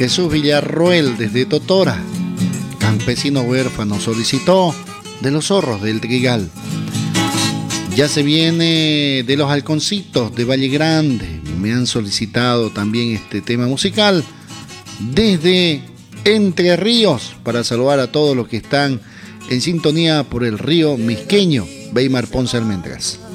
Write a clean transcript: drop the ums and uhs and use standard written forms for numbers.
Jesús Villarroel desde Totora. Campesino huérfano solicitó de los zorros del Trigal. Ya se viene de los halconcitos de Valle Grande. Me han solicitado también este tema musical desde Entre Ríos para saludar a todos los que están en sintonía por el río Misqueño. Weimar Ponce Almendras.